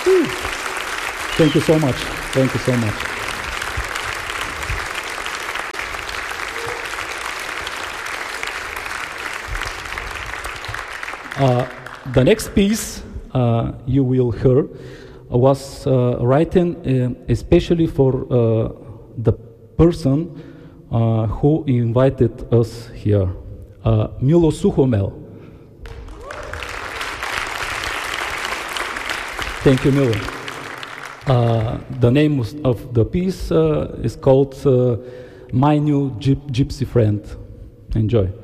Woo. Thank you so much. Thank you so much. The next piece you will hear was written especially for the person who invited us here, Milo Suhomel. Thank you, Milo. The name of the piece is called My New Gypsy Friend. Enjoy.